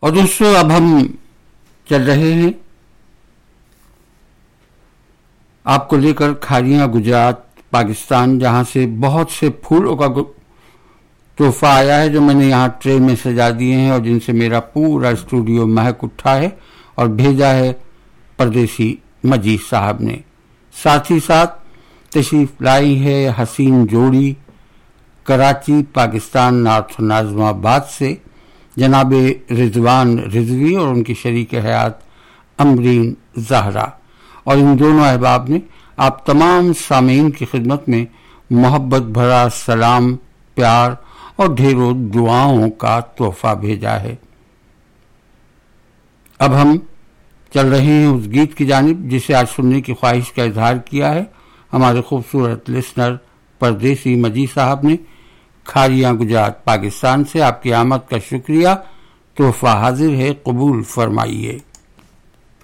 और दोस्तों अब हम चल रहे हैं आपको लेकर खारियां गुजरात पाकिस्तान, जहां से बहुत से फूलों का तोहफा आया है जो मैंने यहाँ ट्रे में सजा दिए हैं और जिनसे मेरा पूरा स्टूडियो महक उठा है और भेजा है परदेसी मजीद साहब ने। साथ ही साथ तशरीफ लाई है हसीन जोड़ी कराची पाकिस्तान नॉर्थ नाज़िमाबाद से जनाब रिजवान रिजवी और उनकी शरीक हयात अमरीन ज़हरा। और इन दोनों अहबाब ने आप तमाम सामीन की खिदमत में मोहब्बत भरा सलाम, प्यार और ढेरों दुआओं का तोहफा भेजा है। अब हम चल रहे हैं उस गीत की जानिब जिसे आज सुनने की ख्वाहिश का इजहार किया है हमारे खूबसूरत लिसनर परदेसी मजीद साहब ने। खारियां गुजरात पाकिस्तान से आपकी आमद का शुक्रिया। तोहफा हाजिर है, कबूल फरमाइए।